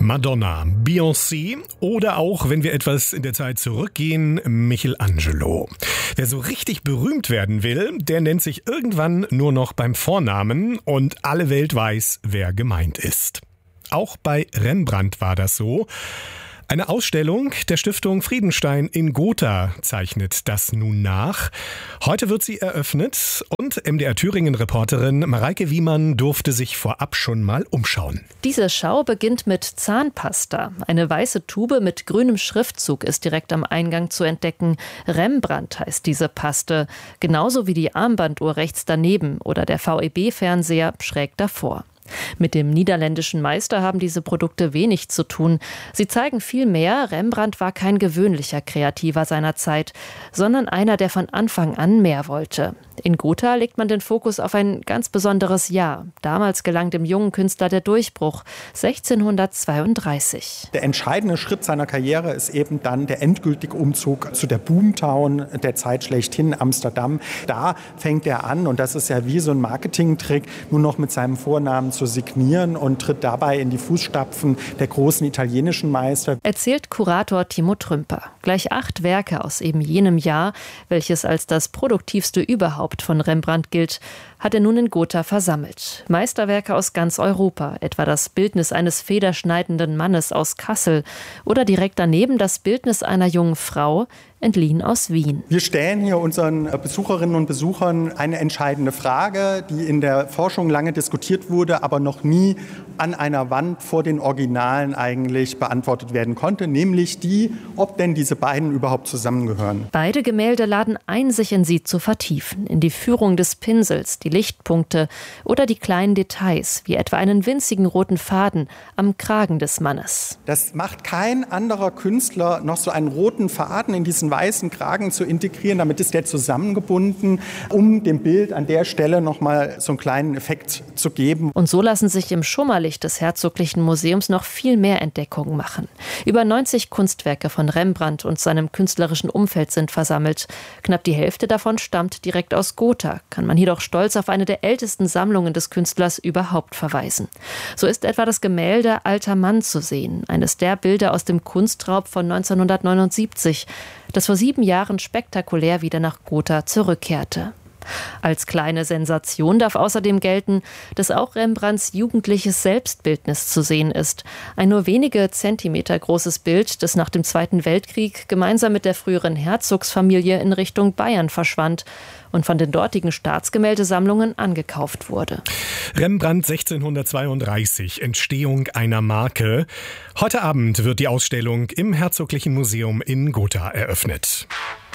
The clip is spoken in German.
Madonna, Beyoncé oder auch, wenn wir etwas in der Zeit zurückgehen, Michelangelo. Wer so richtig berühmt werden will, der nennt sich irgendwann nur noch beim Vornamen und alle Welt weiß, wer gemeint ist. Auch bei Rembrandt war das so. Eine Ausstellung der Stiftung Friedenstein in Gotha zeichnet das nun nach. Heute wird sie eröffnet und MDR-Thüringen-Reporterin Mareike Wiemann durfte sich vorab schon mal umschauen. Diese Schau beginnt mit Zahnpasta. Eine weiße Tube mit grünem Schriftzug ist direkt am Eingang zu entdecken. Rembrandt heißt diese Paste, genauso wie die Armbanduhr rechts daneben oder der VEB-Fernseher schräg davor. Mit dem niederländischen Meister haben diese Produkte wenig zu tun. Sie zeigen vielmehr, Rembrandt war kein gewöhnlicher Kreativer seiner Zeit, sondern einer, der von Anfang an mehr wollte. In Gotha legt man den Fokus auf ein ganz besonderes Jahr. Damals gelang dem jungen Künstler der Durchbruch, 1632. Der entscheidende Schritt seiner Karriere ist eben dann der endgültige Umzug zu der Boomtown der Zeit schlechthin, Amsterdam. Da fängt er an, und das ist ja wie so ein Marketingtrick, nur noch mit seinem Vornamen zu signieren und tritt dabei in die Fußstapfen der großen italienischen Meister. Erzählt Kurator Timo Trümper. Gleich 8 Werke aus eben jenem Jahr, welches als das produktivste überhaupt von Rembrandt gilt, hat er nun in Gotha versammelt. Meisterwerke aus ganz Europa, etwa das Bildnis eines federschneidenden Mannes aus Kassel oder direkt daneben das Bildnis einer jungen Frau, entliehen aus Wien. Wir stellen hier unseren Besucherinnen und Besuchern eine entscheidende Frage, die in der Forschung lange diskutiert wurde, aber noch nie an einer Wand vor den Originalen eigentlich beantwortet werden konnte, nämlich die, ob denn diese beiden überhaupt zusammengehören. Beide Gemälde laden ein, sich in sie zu vertiefen, in die Führung des Pinsels, die Lichtpunkte oder die kleinen Details, wie etwa einen winzigen roten Faden am Kragen des Mannes. Das macht kein anderer Künstler, noch so einen roten Faden in diesen weißen Kragen zu integrieren. Damit ist der zusammengebunden, um dem Bild an der Stelle nochmal so einen kleinen Effekt zu geben. Und so lassen sich im Schummerlicht des Herzoglichen Museums noch viel mehr Entdeckungen machen. Über 90 Kunstwerke von Rembrandt und seinem künstlerischen Umfeld sind versammelt. Knapp die Hälfte davon stammt direkt aus Gotha, kann man jedoch stolz auf eine der ältesten Sammlungen des Künstlers überhaupt verweisen. So ist etwa das Gemälde Alter Mann zu sehen, eines der Bilder aus dem Kunstraub von 1979, das vor 7 Jahren spektakulär wieder nach Gotha zurückkehrte. Als kleine Sensation darf außerdem gelten, dass auch Rembrandts jugendliches Selbstbildnis zu sehen ist. Ein nur wenige Zentimeter großes Bild, das nach dem Zweiten Weltkrieg gemeinsam mit der früheren Herzogsfamilie in Richtung Bayern verschwand und von den dortigen Staatsgemäldesammlungen angekauft wurde. Rembrandt 1632, Entstehung einer Marke. Heute Abend wird die Ausstellung im Herzoglichen Museum in Gotha eröffnet.